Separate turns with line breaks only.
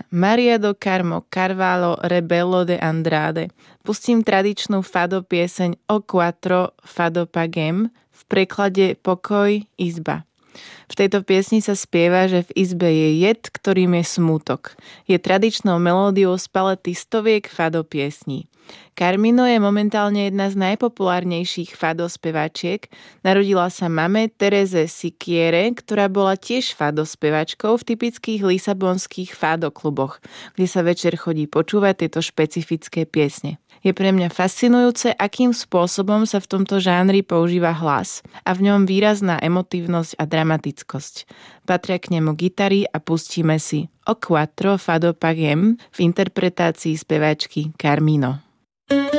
Maria do Carmo Carvalho Rebello de Andrade. Pustím tradičnú fado pieseň O Quattro Fado Pagem, v preklade Pokoj, izba. V tejto piesni sa spieva, že v izbe je jed, ktorým je smútok. Je tradičnou melódiou z palety stoviek fado piesní. Carmino je momentálne jedna z najpopulárnejších fado spevačiek. Narodila sa mame Tereze Siquiere, ktorá bola tiež fado spevačkou v typických lisabonských fado kluboch, kde sa večer chodí počúvať tieto špecifické piesne. Je pre mňa fascinujúce, akým spôsobom sa v tomto žánri používa hlas a v ňom výrazná emotívnosť a dramatickosť. Patria k nemu gitary a pustíme si O Quattro Fado Pagem v interpretácii speváčky Carmino.